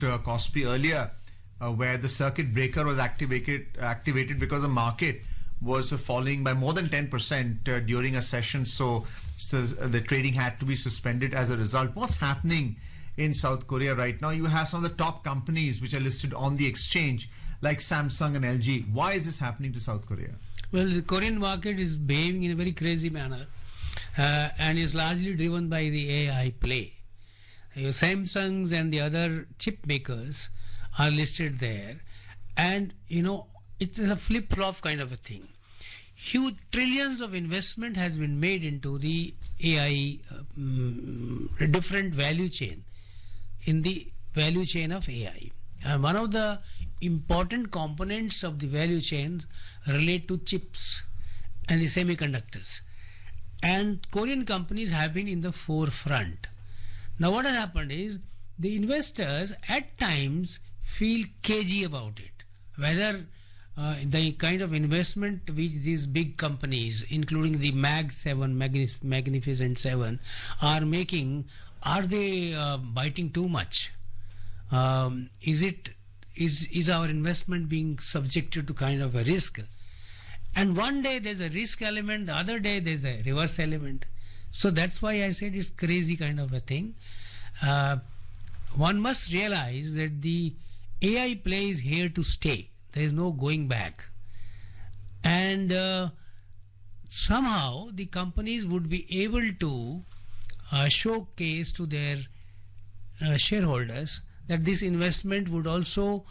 Kospi earlier, where the circuit breaker was activated because the market was falling by more than 10% during a session. So the trading had to be suspended as a result. What's happening in South Korea right now? You have some of the top companies which are listed on the exchange, like Samsung and LG. Why is this happening to South Korea? Well, the Korean market is behaving in a very crazy manner, and is largely driven by the AI play. Your Samsungs and the other chip makers are listed there, and it's a flip-flop kind of a thing. Huge trillions of investment has been made into the AI different value chain, in the value chain of AI. And one of the important components of the value chain relate to chips and the semiconductors. And Korean companies have been in the forefront. Now what has happened is the investors at times feel cagey about it. Whether the kind of investment which these big companies, including the Mag 7, Magnificent 7, are making, are they biting too much? Is our investment being subjected to kind of a risk? And one day there's a risk element, the other day there's a reverse element. So that's why I said it's crazy kind of a thing. One must realize that the AI play is here to stay. There is no going back. And somehow the companies would be able to showcase to their shareholders that this investment would also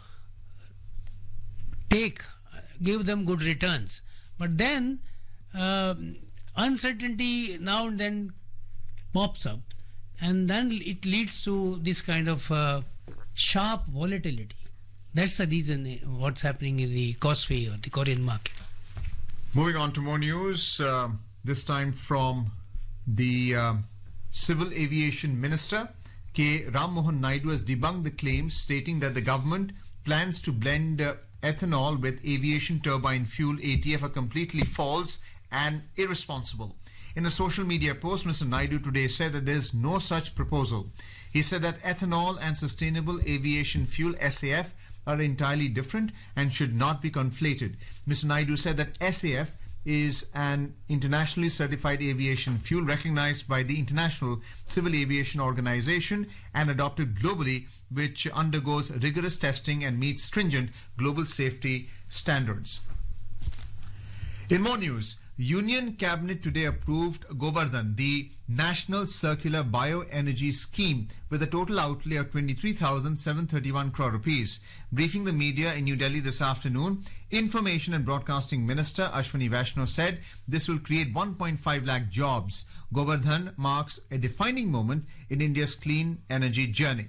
give them good returns. But then uncertainty now and then pops up, and then it leads to this kind of sharp volatility. That's the reason what's happening in the Kospi or the Korean market. Moving on to more news, this time from the Civil Aviation Minister. K. Ram Mohan Naidu has debunked the claims stating that the government plans to blend ethanol with aviation turbine fuel ATF are completely false and irresponsible. In a social media post, Mr. Naidu today said that there is no such proposal. He said that ethanol and sustainable aviation fuel SAF are entirely different and should not be conflated. Mr. Naidu said that SAF is an internationally certified aviation fuel recognized by the International Civil Aviation Organization and adopted globally, which undergoes rigorous testing and meets stringent global safety standards. In more news, Union Cabinet today approved Govardhan, the National Circular Bioenergy Scheme, with a total outlay of 23,731 crore rupees. Briefing the media in New Delhi this afternoon, Information and Broadcasting Minister Ashwini Vaishnaw said this will create 1.5 lakh jobs. Govardhan marks a defining moment in India's clean energy journey.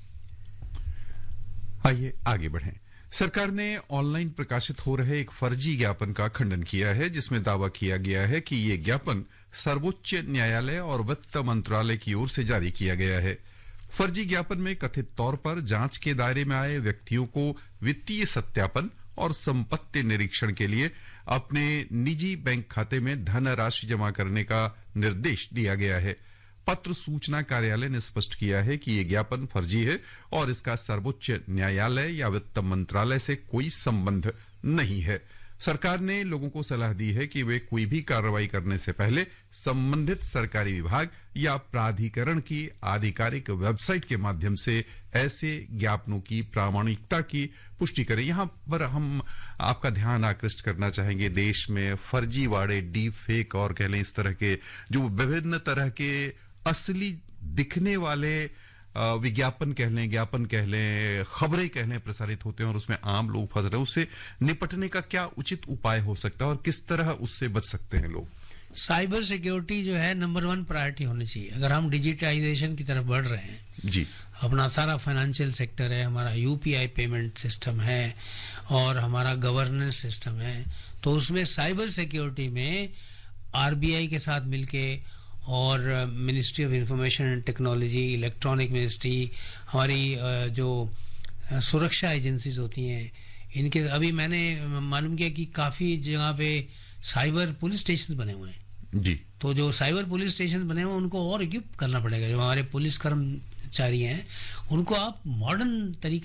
आइए आगे बढ़ें। सरकार ने online प्रकाशित हो रहे एक फर्जी ज्ञापन का खंडन किया है, जिसमें दावा किया गया है कि ये ज्ञापन सर्वोच्च न्यायालय और वित्त मंत्रालय की ओर से जारी किया गया है। फर्जी ज्ञापन में कथित तौर पर जांच के दायरे में आए व्यक्तियों को वित्तीय सत्यापन और संपत्ति निरीक्षण के लिए अपने निजी बैंक खाते में धनराशि जमा करने का निर्देश दिया गया है। पत्र सूचना कार्यालय ने स्पष्ट किया है कि यह ज्ञापन फर्जी है और इसका सर्वोच्च न्यायालय या वित्त मंत्रालय से कोई संबंध नहीं है। सरकार ने लोगों को सलाह दी है कि वे कोई भी कार्रवाई करने से पहले संबंधित सरकारी विभाग या प्राधिकरण की आधिकारिक वेबसाइट के माध्यम से ऐसे ज्ञापनों की प्रामाणिकता की पुष्टि करें। यहां पर हम आपका ध्यान आकृष्ट करना चाहेंगे, देश में फर्जीवाड़े, डीप फेक और कह लें इस तरह के जो विभिन्न तरह के असली दिखने वाले विज्ञापन कह लें, ज्ञापन कह लें, खबरें कह लें प्रसारित होते हैं और उसमें आम लोग फंस रहे हैं। उससे निपटने का क्या उचित उपाय हो सकता है और किस तरह उससे बच सकते हैं लोग? साइबर सिक्योरिटी जो है नंबर 1 प्रायोरिटी होनी चाहिए। अगर हम डिजिटाइजेशन की तरफ बढ़ रहे हैं जी, अपना सारा फाइनेंशियल सेक्टर है, हमारा यूपीआई पेमेंट सिस्टम है और हमारा गवर्नेंस सिस्टम है, तो उसमें साइबर सिक्योरिटी में आरबीआई के साथ मिलके और ministry of information and technology, electronic ministry, हमारी जो सुरक्षा एजेंसीज होती हैं, इनके अभी मैंने मालूम किया कि काफी जगह पे साइबर पुलिस स्टेशन बने हुए हैं जी। तो जो साइबर पुलिस स्टेशन बने हुए हैं उनको और इक्विप करना पड़ेगा। जो हमारे पुलिस कर्म कर्मचारी हैं उनको आप मॉडर्न तरीके